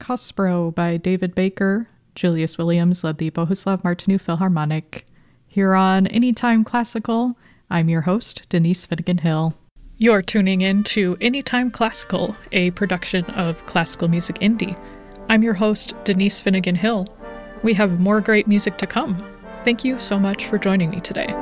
Kospro by David Baker. Julius Williams led the Bohuslav Martinu Philharmonic. Here on Anytime Classical, I'm your host, Denise Finnegan-Hill. You're tuning in to Anytime Classical, a production of Classical Music Indie. I'm your host, Denise Finnegan-Hill. We have more great music to come. Thank you so much for joining me today.